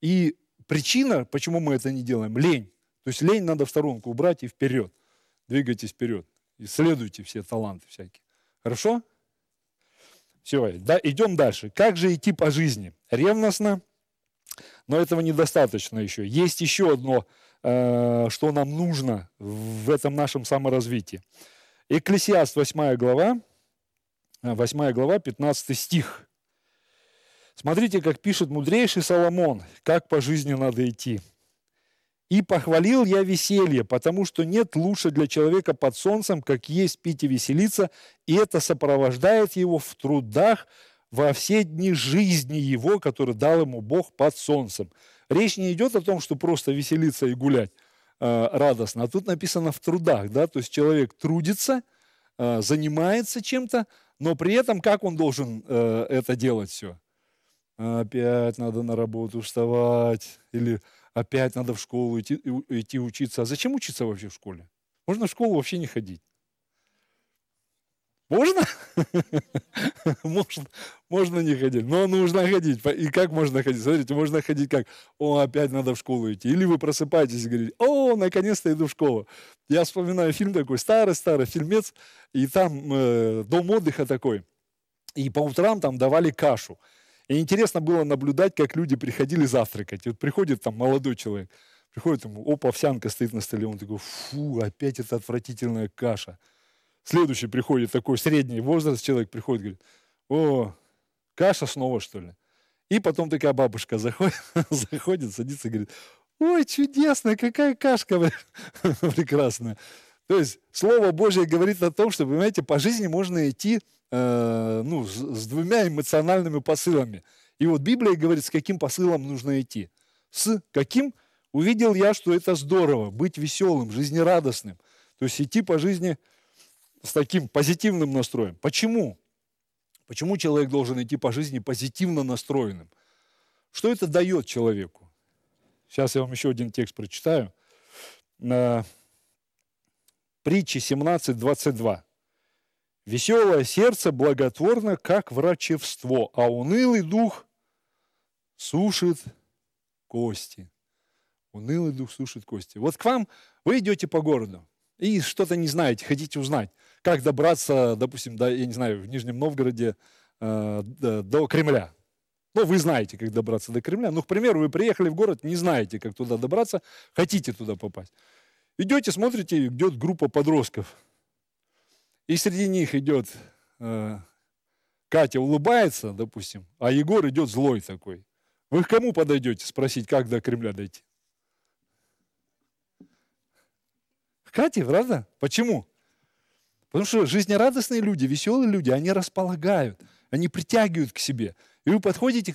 И причина, почему мы это не делаем, лень. То есть лень надо в сторонку убрать и вперед. Двигайтесь вперед. Исследуйте все таланты всякие. Хорошо? Все, да, идем дальше. Как же идти по жизни? Ревностно, но этого недостаточно еще. Есть еще одно, что нам нужно в этом нашем саморазвитии. Экклесиаст 8 глава, 15 стих. Смотрите, как пишет мудрейший Соломон, как по жизни надо идти. «И похвалил я веселье, потому что нет лучше для человека под солнцем, как есть пить и веселиться, и это сопровождает его в трудах во все дни жизни его, который дал ему Бог под солнцем». Речь не идет о том, что просто веселиться и гулять радостно, а тут написано в трудах, да, то есть человек трудится, занимается чем-то, но при этом как он должен это делать все? Опять надо на работу вставать, или опять надо в школу идти учиться. А зачем учиться вообще в школе? Можно в школу вообще не ходить. Можно? Можно не ходить, но нужно ходить. И как можно ходить? Смотрите, можно ходить как, опять надо в школу идти. Или вы просыпаетесь и говорите, наконец-то иду в школу. Я вспоминаю фильм такой, старый-старый фильмец, и там дом отдыха такой. И по утрам там давали кашу. И интересно было наблюдать, как люди приходили завтракать. И вот приходит там молодой человек, приходит ему, овсянка стоит на столе, он такой, фу, опять эта отвратительная каша. Следующий приходит, такой средний возраст человек приходит, говорит, каша снова, что ли? И потом такая бабушка заходит, садится и говорит, ой, чудесно, какая кашка прекрасная. То есть Слово Божье говорит о том, что, понимаете, по жизни можно идти с двумя эмоциональными посылами. И вот Библия говорит, с каким посылом нужно идти. С каким? Увидел я, что это здорово, быть веселым, жизнерадостным. То есть идти по жизни с таким позитивным настроем. Почему? Почему человек должен идти по жизни позитивно настроенным? Что это дает человеку? Сейчас я вам еще один текст прочитаю. Притчи 17:22. «Веселое сердце благотворно, как врачевство, а унылый дух сушит кости». Унылый дух сушит кости. Вот к вам, вы идете по городу и что-то не знаете, хотите узнать, как добраться, допустим, в Нижнем Новгороде до Кремля. Вы знаете, как добраться до Кремля. К примеру, вы приехали в город, не знаете, как туда добраться, хотите туда попасть. Идете, смотрите, идет группа подростков. И среди них идет Катя улыбается, допустим, а Егор идет злой такой. Вы к кому подойдете спросить, как до Кремля дойти? К Кате, правда? Почему? Потому что жизнерадостные люди, веселые люди, они располагают, они притягивают к себе. И вы подходите